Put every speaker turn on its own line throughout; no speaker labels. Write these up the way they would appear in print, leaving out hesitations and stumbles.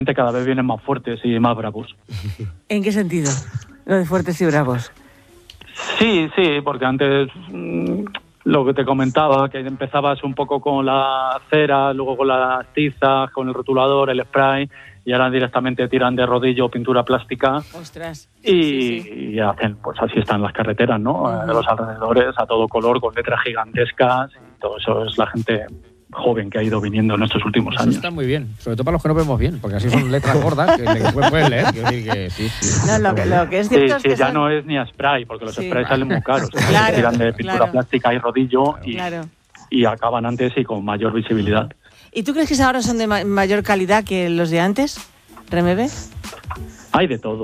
cada vez vienen más fuertes y más bravos.
¿En qué sentido? Lo de fuertes y bravos.
Sí, porque antes lo que te comentaba, que empezabas un poco con la cera, luego con las tizas, con el rotulador, el spray, y ahora directamente tiran de rodillo pintura plástica.
Ostras.
Y hacen, pues así están las carreteras, ¿no? De los alrededores, a todo color, con letras gigantescas, y todo eso es la gente joven que ha ido viniendo en estos últimos años.
Eso está muy bien, sobre todo para los que no vemos bien, porque así son letras gordas que puedes leer.
No, lo que es cierto es que
ya no es ni a spray, porque los sprays salen muy caros.
Claro,
tiran de pintura plástica y rodillo y acaban antes y con mayor visibilidad.
¿Y tú crees que ahora son de mayor calidad que los de antes, Remebe?
Hay de todo.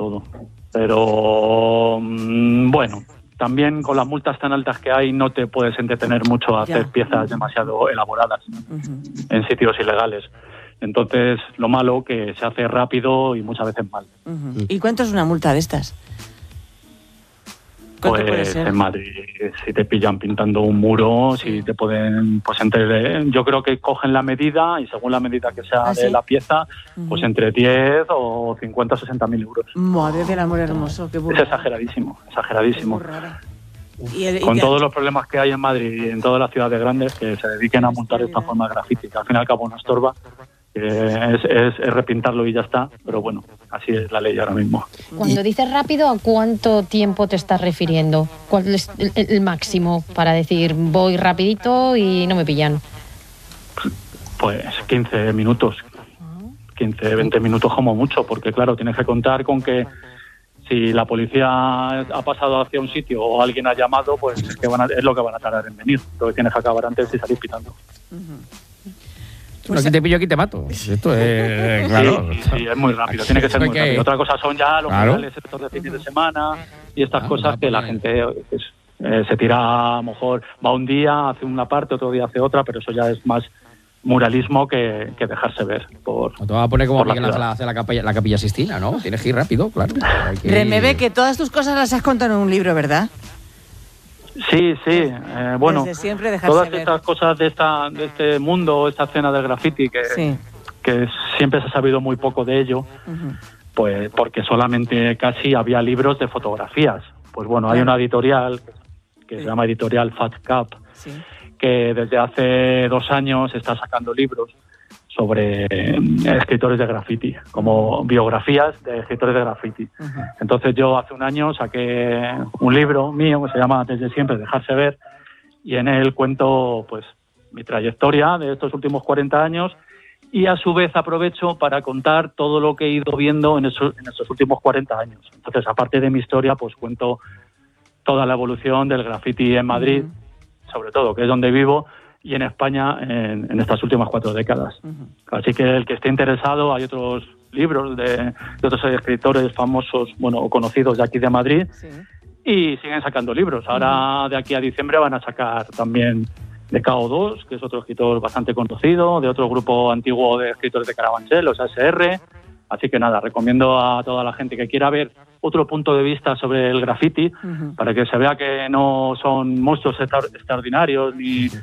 Pero bueno, también con las multas tan altas que hay no te puedes entretener mucho a hacer piezas demasiado elaboradas en sitios ilegales. Entonces, lo malo que se hace rápido y muchas veces mal.
¿Y cuánto es una multa de estas?
Pues en Madrid, si te pillan pintando un muro, si te pueden, pues yo creo que cogen la medida y según la medida que sea de la pieza, pues entre 10 o 50 o 60.000 euros.
Madre del amor hermoso, qué burrada.
Es exageradísimo. Con todos los problemas que hay en Madrid y en todas las ciudades grandes, que se dediquen a montar esta forma de grafiti, que al fin y al cabo no estorba, es repintarlo y ya está, pero bueno, así es la ley ahora mismo.
Cuando dices rápido, ¿a cuánto tiempo te estás refiriendo? ¿Cuál es el máximo para decir voy rapidito y no me pillan?
Pues 15 minutos, 15, 20 minutos como mucho, porque claro, tienes que contar con que si la policía ha pasado hacia un sitio o alguien ha llamado, pues es lo que van a tardar en venir, lo que tienes que acabar antes y salir pitando.
Aquí te pillo, aquí te mato. Esto es, claro.
Sí, es muy rápido, tiene que ser muy rápido. Otra cosa son ya los finales de fines de semana y estas cosas que la gente se tira, a lo mejor va un día, hace una parte, otro día hace otra, pero eso ya es más muralismo que dejarse ver.
Te vas a poner como Miguel Ángel hace la Capilla Sistina, ¿no? Tienes que ir rápido, claro.
Remebe, que todas tus cosas las has contado en un libro, ¿verdad?
Sí, bueno,
desde siempre
todas estas cosas de este mundo, esta escena del graffiti, que siempre se ha sabido muy poco de ello, pues porque solamente casi había libros de fotografías. Pues bueno, hay una editorial que se llama Editorial Fat Cap, que desde hace 2 años está sacando libros sobre escritores de graffiti, como biografías de escritores de graffiti. Entonces yo hace un año saqué un libro mío que se llama Desde siempre, dejarse ver, y en él cuento pues mi trayectoria de estos últimos 40 años y a su vez aprovecho para contar todo lo que he ido viendo en estos últimos 40 años. Entonces, aparte de mi historia, pues cuento toda la evolución del graffiti en Madrid, sobre todo, que es donde vivo, y en España en estas últimas 4 décadas. Así que el que esté interesado, hay otros libros de otros escritores famosos, o conocidos de aquí de Madrid, y siguen sacando libros. Ahora, de aquí a diciembre, van a sacar también de KO2, que es otro escritor bastante conocido, de otro grupo antiguo de escritores de Carabanchel, los ASR. Así que nada, recomiendo a toda la gente que quiera ver otro punto de vista sobre el graffiti, para que se vea que no son monstruos extraordinarios,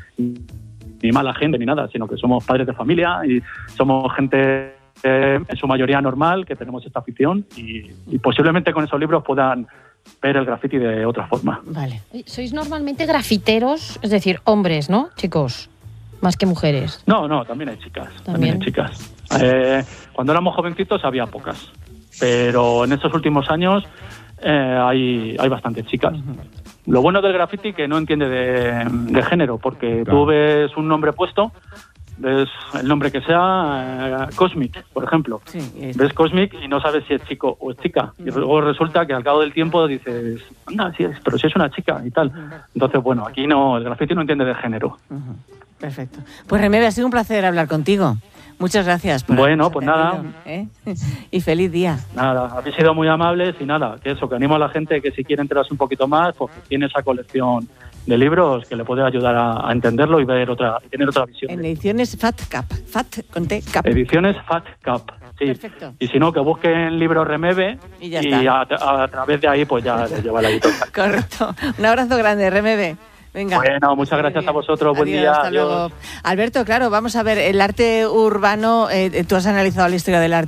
ni mala gente, ni nada, sino que somos padres de familia y somos gente en su mayoría normal, que tenemos esta afición y posiblemente con esos libros puedan ver el graffiti de otra forma.
Vale. ¿Sois normalmente grafiteros? Es decir, hombres, ¿no, chicos? Más que mujeres.
No, también hay chicas. También hay chicas. Cuando éramos jovencitos había pocas, pero en estos últimos años hay bastantes chicas. Lo bueno del graffiti que no entiende de género, porque tú ves un nombre puesto, ves el nombre que sea, Cosmic, por ejemplo. Ves Cosmic y no sabes si es chico o es chica. Y luego resulta que al cabo del tiempo dices, anda, sí, pero si es una chica y tal. Entonces, bueno, aquí no, el graffiti no entiende de género.
Perfecto. Pues Remebe, ha sido un placer hablar contigo. Muchas gracias por
pues nada.
Y feliz día.
Nada, habéis sido muy amables y nada, que animo a la gente que si quiere enterarse un poquito más, pues tiene esa colección de libros que le puede ayudar a entenderlo y tener otra visión.
En ediciones Fat Cap, Fat con T, Cap.
Ediciones Fat Cap, sí. Perfecto. Y si no, que busquen libros Remebe y a través de ahí pues ya les lleva la editorial.
Correcto. Un abrazo grande, Remebe. Venga.
Bueno, muchas gracias a vosotros. Buen
Adiós,
día.
hasta
Adiós.
luego. Alberto, claro, vamos a ver, el arte urbano, tú has analizado la historia del arte